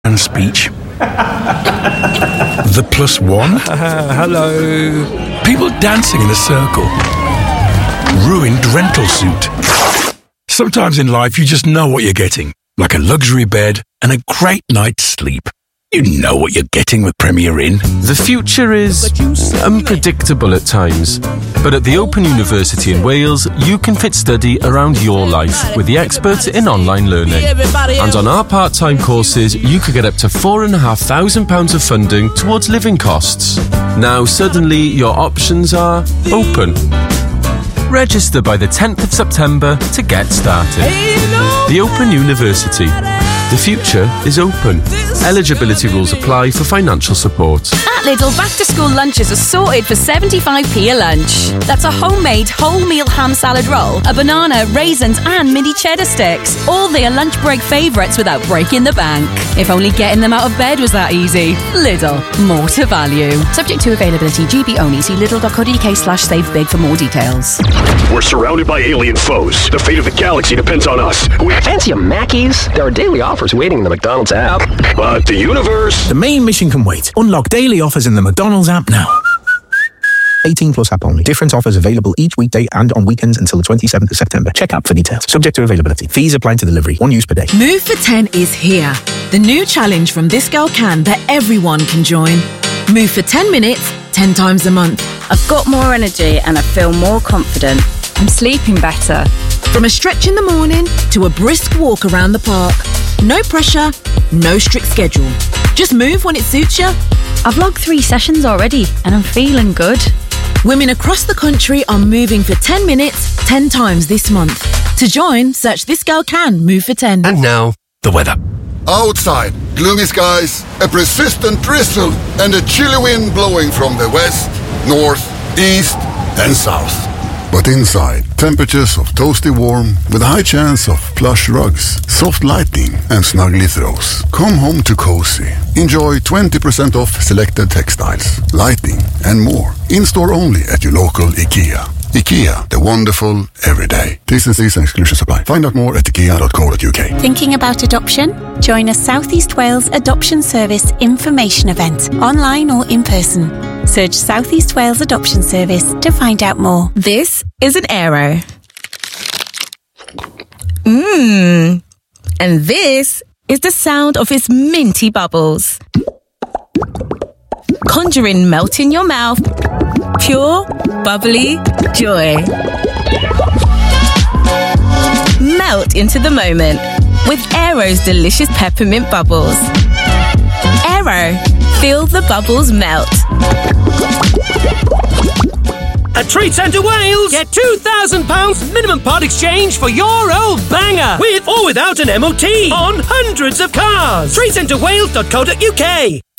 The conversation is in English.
and speech. The +1. Hello. People dancing in a circle. Ruined rental suit. Sometimes in life you just know what you're getting, like a luxury bed and a great night's sleep. You know what you're getting with Premier Inn. The future is unpredictable at times, but at the Open University in Wales, you can fit study around your life with the experts in online learning. And on our part-time courses, you could get up to £4,500 of funding towards living costs. Now suddenly your options are open. Register by the 10th of September to get started. The Open University. The future is open. Eligibility rules apply for financial support. At Lidl, back-to-school lunches are sorted for 75p a lunch. That's a homemade wholemeal ham salad roll, a banana, raisins and mini cheddar sticks. All their lunch break favourites without breaking the bank. If only getting them out of bed was that easy. Lidl, more to value. Subject to availability, GB only. See lidl.co.uk/savebig for more details. We're surrounded by alien foes. The fate of the galaxy depends on us. Fancy a Mackey's? There are daily offers waiting in the McDonald's app. But the universe... The main mission can wait. Unlock daily offers in the McDonald's app now. 18 plus app only. Different offers available each weekday and on weekends until the 27th of September. Check app for details. Subject to availability. Fees apply to delivery. One use per day. Move for 10 is here. The new challenge from This Girl Can that everyone can join. Move for 10 minutes, 10 times a month. I've got more energy and I feel more confident. I'm sleeping better. From a stretch in the morning to a brisk walk around the park. No pressure, no strict schedule. Just move when it suits you. I've logged 3 sessions already and I'm feeling good. Women across the country are moving for 10 minutes, 10 times this month. To join, search This Girl Can Move for 10. And now, the weather. Outside, gloomy skies, a persistent drizzle, and a chilly wind blowing from the west, north, east, and south. But inside, temperatures of toasty warm with a high chance of plush rugs, soft lighting, and snuggly throws. Come home to cozy. Enjoy 20% off selected textiles, lighting, and more. In-store only at your local IKEA. IKEA, the wonderful everyday. T's and C's and exclusions apply. Find out more at ikea.co.uk. Thinking about adoption? Join a South East Wales Adoption Service information event, online or in person. Search South East Wales Adoption Service to find out more. This is an Aero. And this is the sound of its minty bubbles. Conjuring melt in your mouth. Pure, bubbly joy. Melt into the moment with Aero's delicious peppermint bubbles. Aero, feel the bubbles melt. At Trade Centre Wales, get £2,000 minimum part exchange for your old banger, with or without an MOT, on hundreds of cars. TradeCentreWales.co.uk.